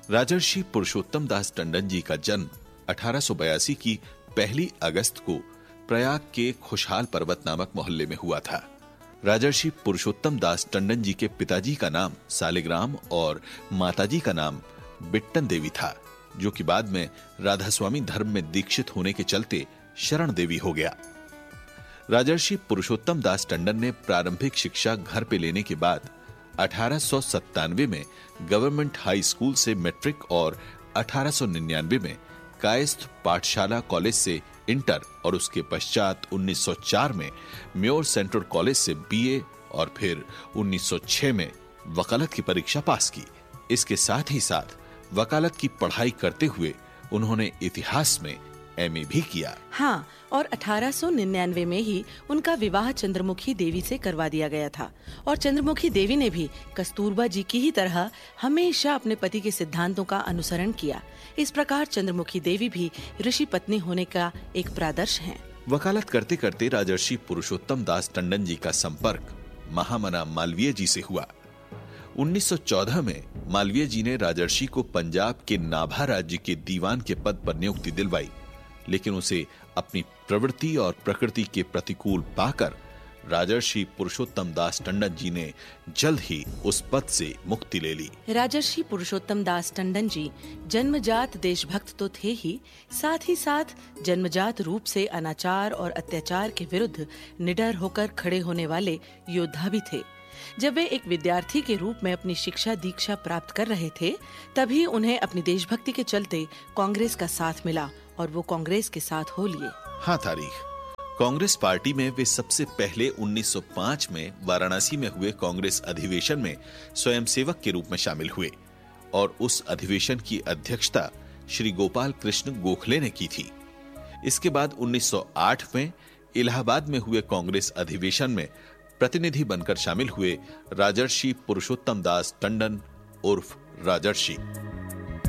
राजर्षि पुरुषोत्तम दास टंडन जी का जन्म 1882 की 1 अगस्त को प्रयाग के खुशहाल पर्वत नामक मोहल्ले में हुआ था। राजर्षि पुरुषोत्तम दास टंडन जी के पिताजी का नाम सालिग्राम और माताजी का नाम बिट्टन देवी था, जो कि बाद में राधास्वामी धर्म में दीक्षित होने के चलते शरण देवी हो गया। राजर्षि पुरुषोत्तम दास टंडन ने प्रारंभिक शिक्षा घर पे लेने के बाद 1897 में गवर्नमेंट हाई स्कूल से मैट्रिक और 1899 में कायस्थ पाठशाला कॉलेज से इंटर और उसके पश्चात 1904 में म्योर सेंट्रल कॉलेज से बीए और फिर 1906 में वकालत की परीक्षा पास की। इसके साथ ही साथ वकालत की पढ़ाई करते हुए उन्होंने इतिहास में एमए भी किया। हाँ, और 1899 में ही उनका विवाह चंद्रमुखी देवी से करवा दिया गया था और चंद्रमुखी देवी ने भी कस्तूरबा जी की ही तरह हमेशा अपने पति के सिद्धांतों का अनुसरण किया। इस प्रकार चंद्रमुखी देवी भी ऋषि पत्नी होने का एक प्रादर्श हैं। वकालत करते करते राजर्षि पुरुषोत्तम दास टंडन जी का संपर्क महामना मालवीय जी से हुआ। 1914 में मालवीय जी ने राजर्षि को पंजाब के नाभा राज्य के दीवान के पद पर नियुक्ति दिलवाई, लेकिन उसे अपनी प्रवृत्ति और प्रकृति के प्रतिकूल पाकर राजर्षि पुरुषोत्तम दास टंडन जी ने जल्द ही उस पद से मुक्ति ले ली। राजर्षि पुरुषोत्तम दास टंडन जी जन्मजात देशभक्त तो थे ही, साथ ही साथ जन्मजात रूप से अनाचार और अत्याचार के विरुद्ध निडर होकर खड़े होने वाले योद्धा भी थे। जब वे एक विद्यार्थी के रूप में अपनी शिक्षा दीक्षा प्राप्त कर रहे थे, तभी उन्हें अपनी देशभक्ति के चलते कांग्रेस का साथ मिला और वो कांग्रेस के साथ हो लिए। हाँ, तारीख कांग्रेस पार्टी में वे सबसे पहले 1905 में वाराणसी में हुए कांग्रेस अधिवेशन में स्वयंसेवक के रूप में शामिल हुए और उस अधिवेशन की अध्यक्षता श्री गोपाल कृष्ण गोखले ने की थी। इसके बाद 1908 में इलाहाबाद में हुए कांग्रेस अधिवेशन में प्रतिनिधि बनकर शामिल हुए राजर्षि पुरुषोत्तम दास टंडन उर्फ राजर्षि।